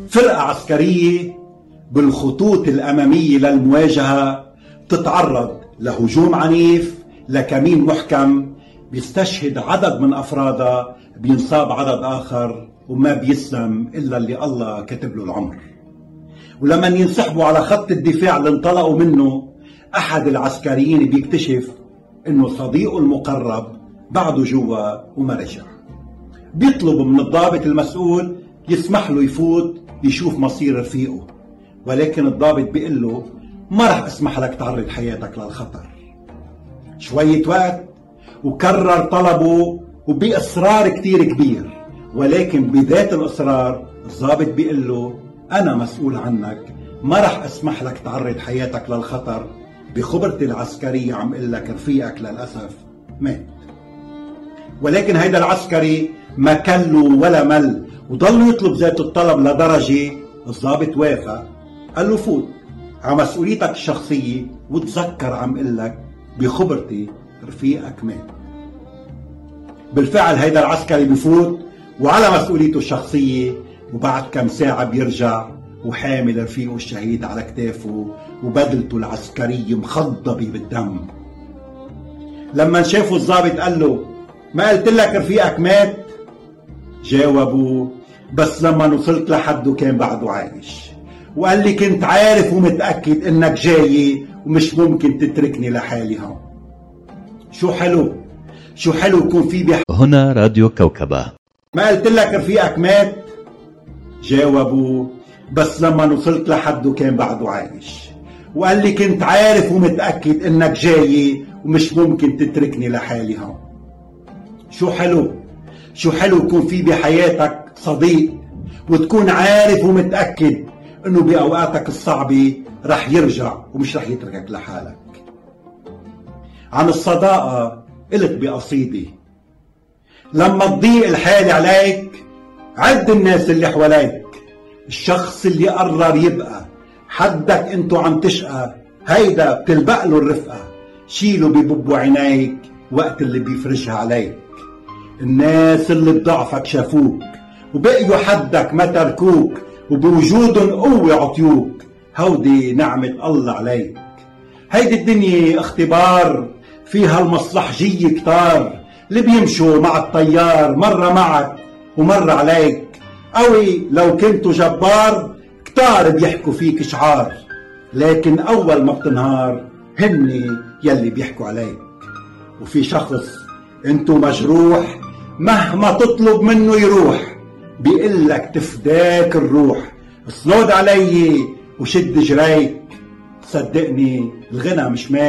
فرقة عسكرية بالخطوط الأمامية للمواجهة تتعرض لهجوم عنيف لكمين محكم، بيستشهد عدد من أفرادها، بينصاب عدد آخر، وما بيسلم إلا اللي الله كتب له العمر. ولما ينسحبوا على خط الدفاع اللي انطلقوا منه، أحد العسكريين بيكتشف إنه صديقه المقرب بعده جوا وما رجع. بيطلب من الضابط المسؤول يسمح له يفوت يشوف مصير رفيقه، ولكن الضابط بيقول له ما رح اسمح لك تعرض حياتك للخطر. شوية وقت وكرر طلبه وبإصرار كتير كبير، ولكن بذات الإصرار الضابط بيقول له أنا مسؤول عنك، ما رح اسمح لك تعرض حياتك للخطر. بخبرتي العسكرية عم قل لك رفيقك للأسف مات. ولكن هيدا العسكري ما كله ولا مل، وضل يطلب ذات الطلب لدرجة الضابط وافق. قال له فوت على مسؤوليتك الشخصية وتذكر عم قل لك بخبرتي رفيقك مات. بالفعل هيدا العسكري بفوت وعلى مسؤوليته الشخصية، وبعد كم ساعة بيرجع وحامل رفيقه الشهيد على كتافه وبدلته العسكرية مخضبة بالدم. لما شافوا الضابط قال له ما قلت لك رفيقك مات؟ جاوبوا بس لما وصلت لحده كان بعده عايش، وقال لي كنت عارف ومتأكد انك جاي ومش ممكن تتركني لحالي هون. شو حلو يكون في هنا راديو كوكبة. ما قلت لك رفيقك مات؟ جاوبوا بس لما وصلت لحده كان بعده عايش، وقال لي كنت عارف ومتأكد انك جاي ومش ممكن تتركني لحالي هون. شو حلو يكون في بحياتك صديق وتكون عارف ومتأكد انه بأوقاتك الصعبة رح يرجع ومش رح يتركك لحالك. عن الصداقة قلت بقصيدة لما تضيق الحال عليك عد الناس اللي حواليك، الشخص اللي قرر يبقى حدك انتو عم تشقى هيدا بتلبق له الرفقة، شيله ببب عينيك وقت اللي بيفرجها عليك. الناس اللي بضعفك شافوك وبقيوا حدك ما تركوك، وبوجودن قوة عطيوك، هودي نعمة الله عليك. هيدي الدنيا اختبار فيها المصلحجية كتار، اللي بيمشوا مع الطيار مرة معك ومرة عليك. قوي لو كنتوا جبار كتار بيحكوا فيك شعار، لكن أول ما بتنهار هني يلي بيحكوا عليك. وفي شخص انتو مجروح مهما تطلب منه يروح، بيقلك تفداك الروح، صلود علي وشد جريك. صدقني الغنى مش مال